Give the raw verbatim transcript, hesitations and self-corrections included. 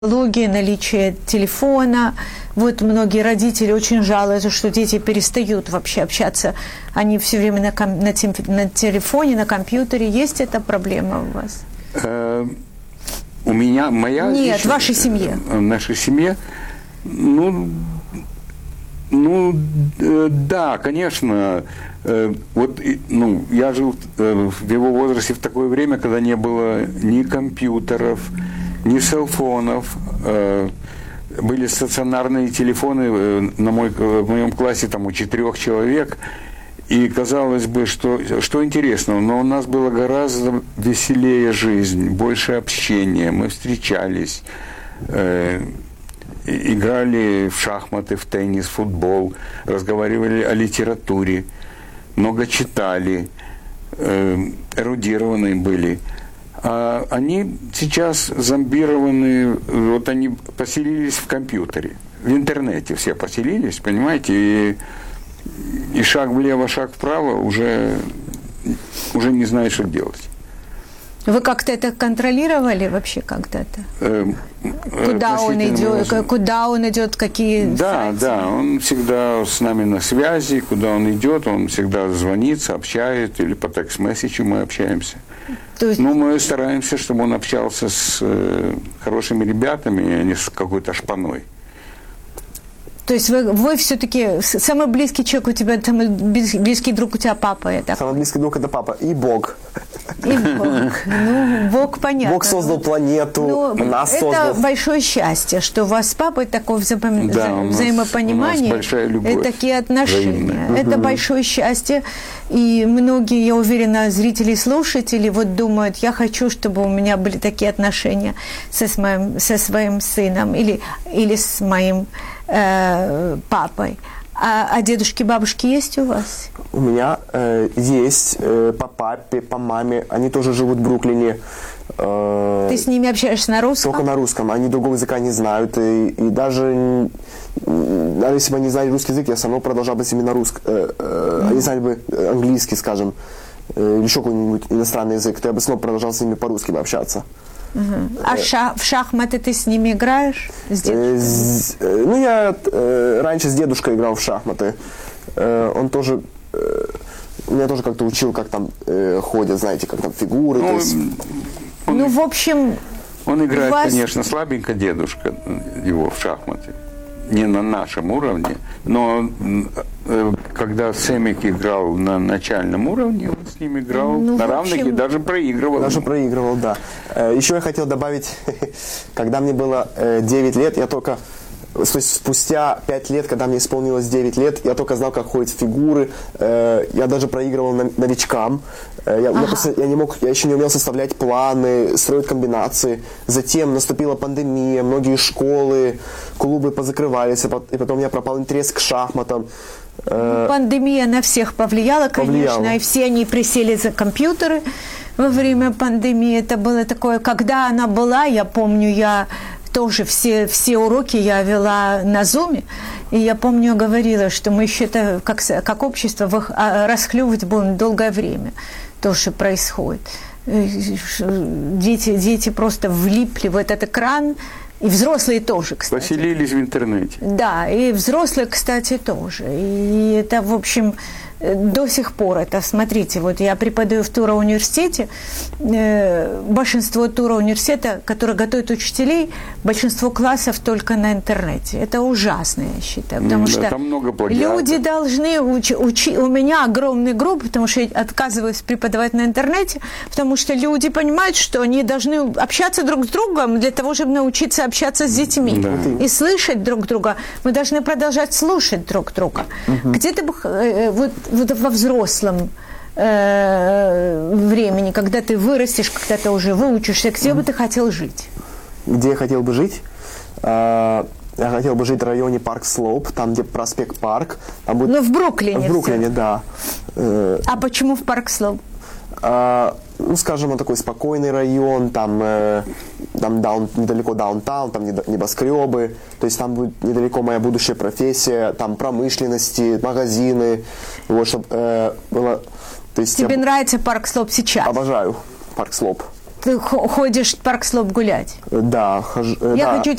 наличие телефона. Вот многие родители очень жалуются, что дети перестают вообще общаться. Они все время на, ком- на, тем- на телефоне, на компьютере. Есть эта проблема у вас? Э, у меня, моя... Нет, лично, в вашей семье. В нашей семье, ну, ну э, да, конечно. Э, вот, ну, я жил э, в его возрасте в такое время, когда не было ни компьютеров, ни селфонов, э, были стационарные телефоны э, на мой, в моем классе там у четырех человек, и казалось бы, что, что интересного, но у нас было гораздо веселее жизнь, больше общения, мы встречались, э, играли в шахматы, в теннис, в футбол, разговаривали о литературе, много читали, э, эрудированные были. А они сейчас зомбированы, вот они поселились в компьютере, в интернете все поселились, понимаете, и, и шаг влево, шаг вправо уже, уже не знают, что делать. Вы как-то это контролировали вообще когда-то? Э, куда он идет, куда он идет, какие Да, сайты? да, он всегда с нами на связи, куда он идет, он всегда звонит, сообщает, или по текст-месседжу мы общаемся. То есть... Ну, мы стараемся, чтобы он общался с э, хорошими ребятами, а не с какой-то шпаной. То есть вы, вы все-таки самый близкий человек у тебя, самый близкий друг у тебя папа, это? Самый близкий друг это папа и Бог. И Бог. Ну, Бог понятно. Бог создал планету, ну, нас это создал. Это большое счастье, что у вас с папой такое взаим... да, у нас, взаимопонимание, у нас большая любовь, и такие отношения. взаимная. Это угу. большое счастье. И многие, я уверена, зрители и слушатели вот думают, я хочу, чтобы у меня были такие отношения со, с моим, со своим сыном или, или с моим э, папой. А, а дедушки, бабушки есть у вас? У меня э, есть э, по папе, по маме. Они тоже живут в Бруклине. Э, Ты с ними общаешься на русском? Только на русском. Они другого языка не знают. И, и даже, даже если бы они знали русский язык, я все равно продолжал бы с ними на русском. Э, э, они знали бы английский, скажем, э, или еще какой-нибудь иностранный язык, то я бы снова продолжал с ними по-русски бы общаться. Угу. А ша- в шахматы ты с ними играешь? С э, с, э, ну, я э, раньше с дедушкой играл в шахматы. Э, он тоже... Э, меня тоже как-то учил, как там э, ходят, знаете, как там фигуры. Ну, то есть... он, ну в общем... Он играет, вас... конечно, слабенько, дедушка его в шахматы. Не на нашем уровне, но э, когда Семик играл на начальном уровне, он с ним играл ну, на равных общем... и даже проигрывал. Даже проигрывал, да. Э, еще я хотел добавить, когда мне было э, девять лет, я только... То есть спустя пять лет, когда мне исполнилось девять лет, я только знал, как ходят фигуры. Э, я даже проигрывал новичкам. Э, я, ага. я, просто, я, не мог, я еще не умел составлять планы, строить комбинации. Затем наступила пандемия, многие школы, клубы позакрывались, и потом у меня пропал интерес к шахматам. Э, Пандемия на всех повлияла, конечно, повлияла. И все они присели за компьютеры во время пандемии. Это было такое, когда она была, я помню, я... Тоже все, все уроки я вела на Zoom, и я помню, говорила, что мы еще это как, как общество расхлебывать будем долгое время, то, что происходит. Дети, дети просто влипли в этот экран, и взрослые тоже, кстати. Поселились в интернете. Да, и взрослые, кстати, тоже. И это, в общем... До сих пор это, смотрите, вот я преподаю в Тура университете, э, большинство Тура университета, которые готовят учителей, большинство классов только на интернете. Это ужасно, я считаю, потому да, что там много плагиата. Люди должны учить, учи, у меня огромный групп, потому что я отказываюсь преподавать на интернете, потому что люди понимают, что они должны общаться друг с другом для того, чтобы научиться общаться с детьми да. и слышать друг друга. Мы должны продолжать слушать друг друга. Угу. Где-то э, вот вот во взрослом э, времени, когда ты вырастешь, когда ты уже выучишься, где mm-hmm. бы ты хотел жить? Где я хотел бы жить? Uh, я хотел бы жить в районе Парк Слоуп, там, где проспект Парк. Там будет... Ну, в Бруклине. В Бруклине, все. Да. Uh, а почему в Парк Слоуп? Uh, ну, скажем, он такой спокойный район, там, э, там даун, недалеко даунтаун, там небоскребы, то есть там будет недалеко моя будущая профессия, там промышленности, магазины, вот, чтобы э, было... То есть Тебе я нравится Парк Слоуп сейчас? Обожаю Парк Слоуп. ты ходишь в парк Слоп гулять? Да, хожу, э, Я да. хочу